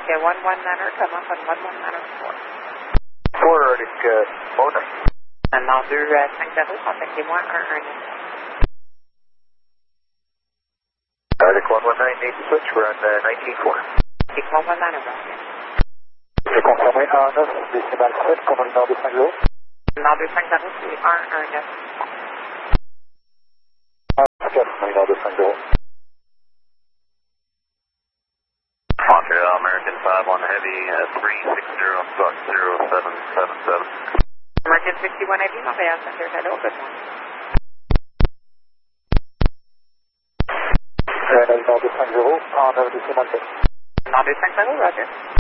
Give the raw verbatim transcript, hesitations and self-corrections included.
Okay, one one Manor, come up on one one Manor four. four, Arctic uh, owner. Maintenant deux euh, cinq zéro, contactez-moi un un neuf. Arctic one one nine, need to switch, we're on uh, nineteen four. Okay, one one Manor, Roger. C'est confirmé un neuf, décimal sept, comme le nord de cinq zéro. Maintenant deux cinq zéro, c'est un un neuf. un quatre, comme le nord de cinq zéro. Montreal American five one Heavy, uh, three six zero, Fox zero seven seven seven. American sixty-one Heavy, Montreal Center, hello, good morning. Euh, nord de cinq zéro, un neuf décimal sept. Maintenant deux cinq zéro, Roger.